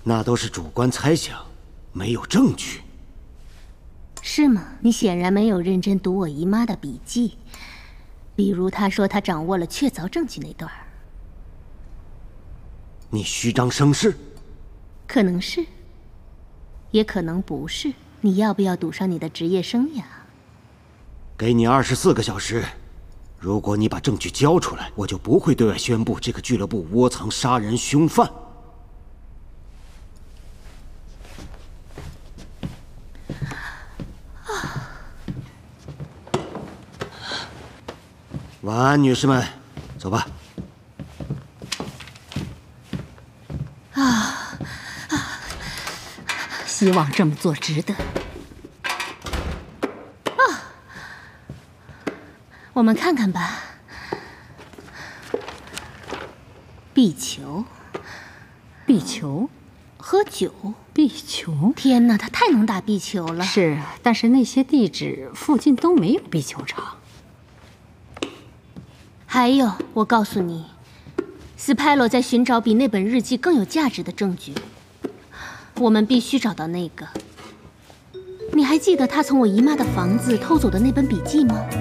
那都是主观猜想，没有证据。 是吗？你显然没有认真读我姨妈的笔记，比如她说她掌握了确凿证据那段。 你虚张声势？ 可能是，也可能不是。你要不要赌上你的职业生涯？ 给你24个小时，如果你把证据交出来，我就不会对外宣布这个俱乐部窝藏杀人凶犯。晚安，女士们，走吧。 希望这么做值得。 我们看看吧。壁球， 壁球， 喝酒， 壁球。 天哪，他太能打壁球了。 是，但是那些地址附近都没有壁球场。 还有，我告诉你，斯派罗在寻找比那本日记更有价值的证据。我们必须找到那个。你还记得他从我姨妈的房子偷走的那本笔记吗？